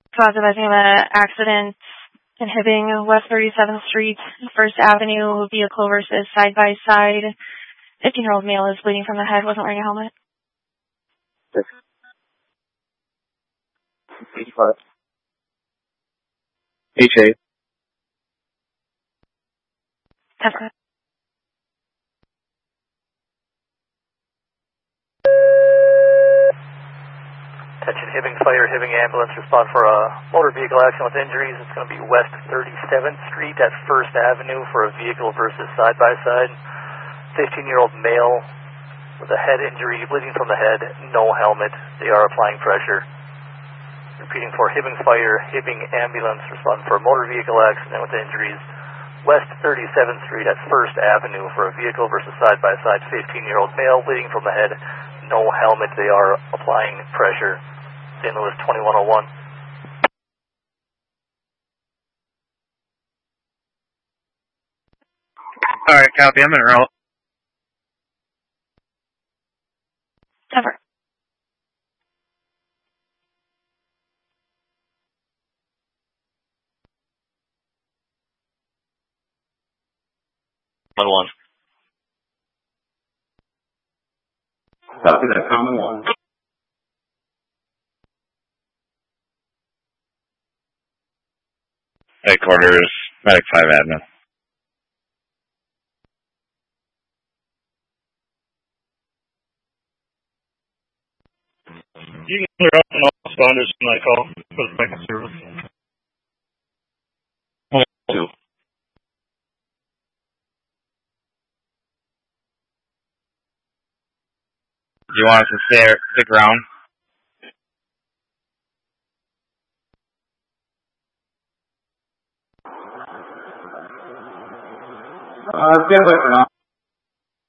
Causing of an accident in Hibbing, West 37th Street, First Avenue, vehicle versus side-by-side. 15-year-old male is bleeding from the head, wasn't wearing a helmet. 85. HA. 10. Attention Hibbing Fire, Hibbing Ambulance, respond for a motor vehicle accident with injuries. It's going to be West 37th Street at First Avenue for a vehicle versus side-by-side. 15-year-old male with a head injury, bleeding from the head, no helmet. They are applying pressure. Repeating for Hibbing Fire, Hibbing Ambulance, respond for a motor vehicle accident with injuries. West 37th Street at First Avenue for a vehicle versus side-by-side. 15-year-old male, bleeding from the head, no helmet. They are applying pressure. St. Louis 2101. Alright, copy. I'm in route. 10. One. Copy that, common 1. Headquarters, Medic 5 admin. You can clear up and all responders when I call for the second service. 2. Do you want us to stick around? Stand by for now.